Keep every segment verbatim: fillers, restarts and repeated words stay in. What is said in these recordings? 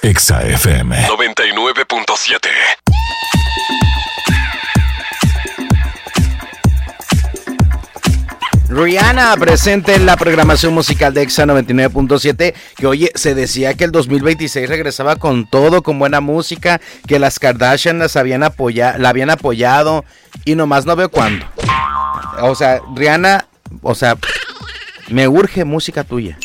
Exa F M noventa y nueve punto siete. Rihanna presente en la programación musical de Exa noventa y nueve punto siete, que oye, se decía que el dos mil veintiséis regresaba con todo, con buena música, que las Kardashian las habían apoyado, la habían apoyado y nomás no veo cuándo. O sea, Rihanna, o sea, me urge música tuya.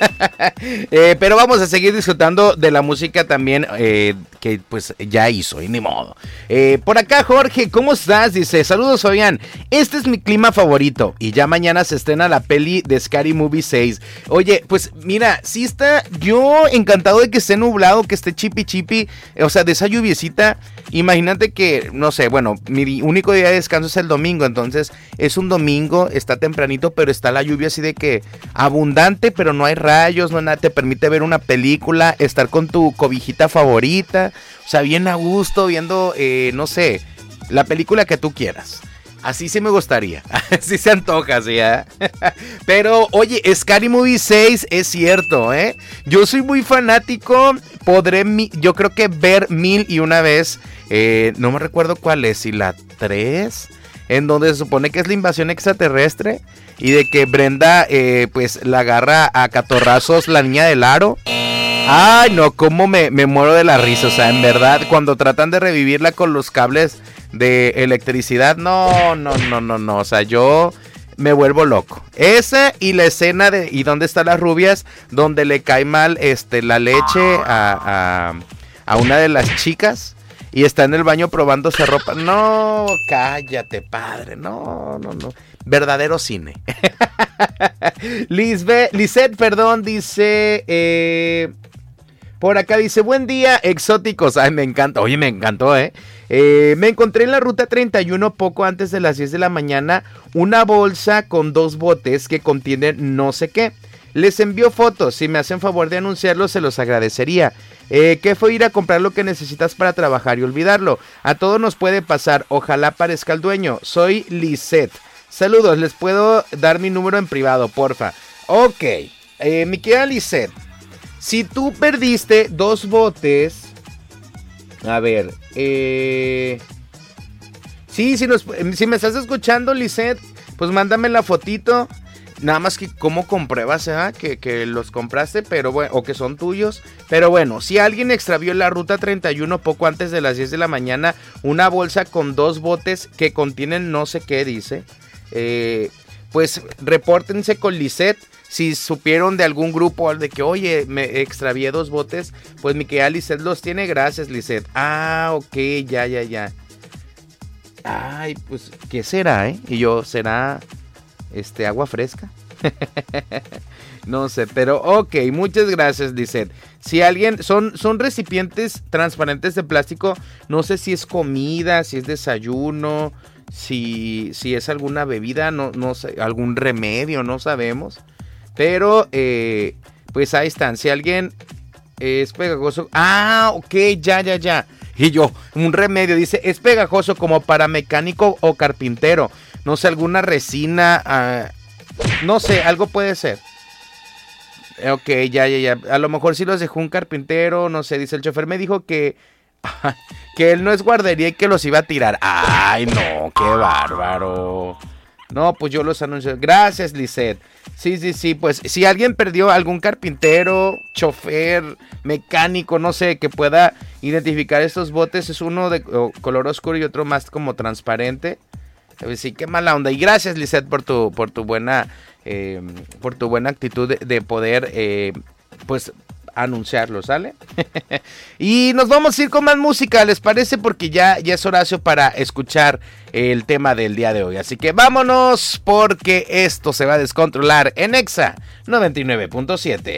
eh, pero vamos a seguir disfrutando de la música también eh, que pues ya hizo y ni modo. eh, Por acá Jorge, ¿cómo estás? Dice, saludos Fabián, este es mi clima favorito y ya mañana se estrena la peli de Scary Movie seis. Oye, pues mira, sí está, yo encantado de que esté nublado, que esté chipi chipi, o sea, de esa lluviecita. Imagínate que, no sé, bueno, mi único día de descanso es el domingo, entonces es un domingo, está tempranito, pero está la lluvia así de que abundante, pero no hay rayos, no nada, te permite ver una película, estar con tu cobijita favorita, o sea, bien a gusto, viendo, eh, no sé, la película que tú quieras. Así sí me gustaría, así se antoja, ¿sí? ¿eh? Pero, oye, Scary Movie seis es cierto, ¿eh? Yo soy muy fanático, podré, mi, yo creo que ver mil y una vez, eh, no me recuerdo cuál es, si la tres, en donde se supone que es la invasión extraterrestre, y de que Brenda, eh, pues, la agarra a catorrazos la niña del aro. Ay, no, cómo me, me muero de la risa, o sea, en verdad, cuando tratan de revivirla con los cables de electricidad, no, no, no, no, no, o sea, yo me vuelvo loco. Esa y la escena de ¿y dónde están las rubias? Donde le cae mal este, la leche a, a, a una de las chicas y está en el baño probándose ropa. No, cállate, padre, no, no, no. Verdadero cine. Lisbeth, Lisette, perdón, dice... Eh, por acá dice, buen día, exóticos. Ay, me encanta. Oye, me encantó, ¿eh? eh me encontré en la ruta treinta y uno poco antes de las diez de la mañana una bolsa con dos botes que contienen no sé qué. Les envío fotos. Si me hacen favor de anunciarlo, se los agradecería. Eh, ¿Qué fue ir a comprar lo que necesitas para trabajar y olvidarlo? A todos nos puede pasar. Ojalá parezca el dueño. Soy Lisette. Saludos, les puedo dar mi número en privado, porfa. Ok, eh, mi querida Lisette, si tú perdiste dos botes, a ver, eh, sí, si, nos, si me estás escuchando, Lisette, pues mándame la fotito. Nada más que cómo compruebas, ¿eh? que, que los compraste, pero bueno, o que son tuyos. Pero bueno, si alguien extravió en la ruta treinta y uno poco antes de las diez de la mañana una bolsa con dos botes que contienen no sé qué, dice... Eh, pues repórtense con Lisette. Si supieron de algún grupo de que, oye, me extravié dos botes, pues mi querida Lisette los tiene. Gracias, Lisette. Ah, ok, ya, ya, ya. Ay, pues, ¿qué será, eh? Y yo, ¿será este agua fresca? No sé, pero ok, muchas gracias, Lisette. Si alguien, son, son recipientes transparentes de plástico, no sé si es comida, si es desayuno, si, si es alguna bebida, no, no sé, algún remedio, no sabemos. Pero, eh, pues ahí están. Si alguien es pegajoso. Ah, ok, ya, ya, ya. Y yo, un remedio, dice, es pegajoso como para mecánico o carpintero. No sé, alguna resina. Uh, no sé, algo puede ser. Ok, ya, ya, ya. A lo mejor sí los dejó un carpintero, no sé. Dice, el chofer me dijo que, que él no es guardería y que los iba a tirar. Ay, no, qué bárbaro. No, pues yo los anuncio. Gracias, Lisette. Sí, sí, sí, pues si alguien perdió algún carpintero, chofer, mecánico, no sé, que pueda identificar estos botes, es uno de oh, color oscuro y otro más como transparente. Sí, qué mala onda. Y gracias, Lisette, por tu, por tu buena, eh, por tu buena actitud de, de poder, eh, pues, anunciarlo, ¿sale? Y nos vamos a ir con más música, ¿les parece? Porque ya, ya es Horacio para escuchar el tema del día de hoy. Así que vámonos, porque esto se va a descontrolar en Exa noventa y nueve punto siete.